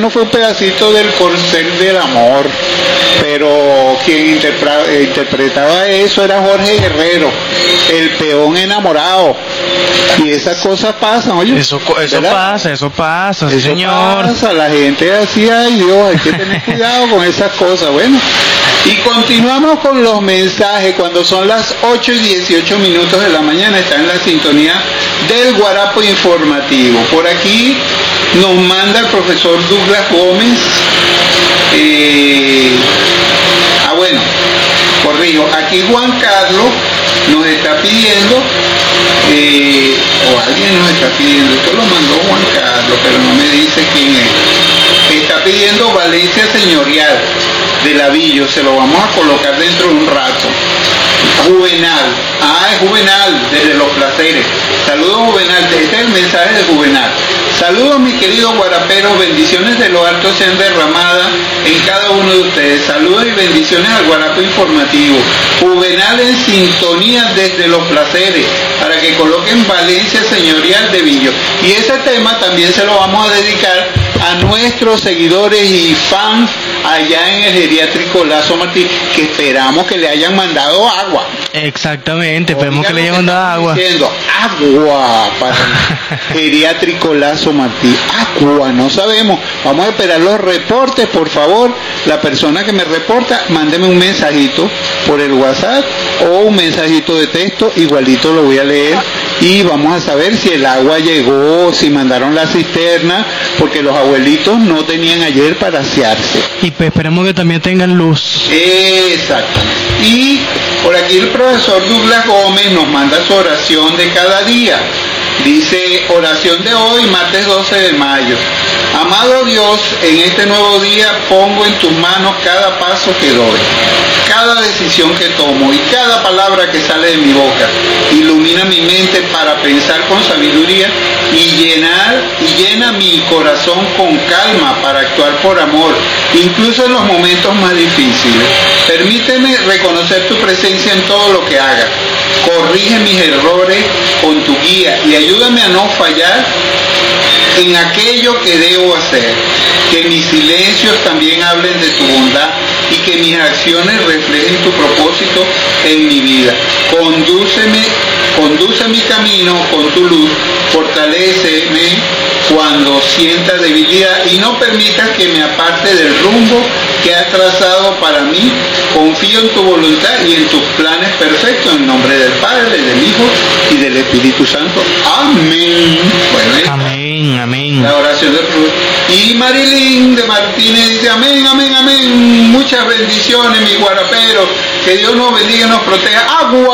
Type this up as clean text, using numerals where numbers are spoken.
no fue un pedacito del corcel del amor, pero quien interpretaba eso era Jorge Guerrero, el peón enamorado. Y esas cosas pasan, oye. Eso pasa, sí, eso señor. Pasa, la gente así, ay Dios, hay que tener cuidado con esas cosas. Bueno, y continuamos con los mensajes cuando son las 8:18 de la mañana. Está en la sintonía del Guarapo Informativo. Por aquí nos manda el profesor Douglas Gómez. Bueno, corrijo, aquí Juan Carlos nos está pidiendo, o alguien nos está pidiendo, esto lo mandó Juan Carlos, pero no me dice quién es. Está pidiendo Valencia Señorial de Lavillo, se lo vamos a colocar dentro de un rato. Juvenal, es Juvenal, desde Los Placeres. Saludos Juvenal, este es el mensaje de Juvenal. Saludos mis queridos guaraperos, bendiciones de lo alto sean derramadas en cada uno de ustedes. Saludos y bendiciones al Guarapo Informativo. Juvenal en sintonía desde Los Placeres, para que coloquen Valencia Señorial de Villo. Y ese tema también se lo vamos a dedicar a nuestros seguidores y fans allá en el geriátrico Lazo Martí, que esperamos que le hayan mandado agua. Exactamente, esperemos que le hayan mandado agua. Diciendo agua para el geriátrico Lazo Martí. Agua, no sabemos. Vamos a esperar los reportes, por favor. La persona que me reporta, mándeme un mensajito por el WhatsApp o un mensajito de texto, igualito lo voy a leer. Y vamos a saber si el agua llegó, si mandaron la cisterna, porque los abuelitos no tenían ayer para asearse. Y pues esperemos que también tengan luz. Exactamente. Y por aquí el profesor Douglas Gómez nos manda su oración de cada día. Dice, oración de hoy, martes 12 de mayo. Amado Dios, en este nuevo día pongo en tus manos cada paso que doy, cada decisión que tomo y cada palabra que sale de mi boca. Ilumina mi mente para pensar con sabiduría y llena mi corazón con calma para actuar por amor, incluso en los momentos más difíciles. Permíteme reconocer tu presencia en todo lo que haga. Corrige mis errores con tu guía y ayúdame a no fallar en aquello que debo hacer. Que mis silencios también hablen de tu bondad y que mis acciones reflejen tu propósito en mi vida. Conduce mi camino con tu luz, fortaléceme cuando sienta debilidad y no permitas que me aparte del rumbo que has trazado para mí. Confío en tu voluntad y en tus planes perfectos, en nombre del Padre, del Hijo y del Espíritu Santo. Amén. Bueno, amén, amén. La oración del Cruz. Y Marilyn de Martínez dice, amén, amén, amén. Muchas bendiciones, mi guarapero. Que Dios nos bendiga y nos proteja. Agua.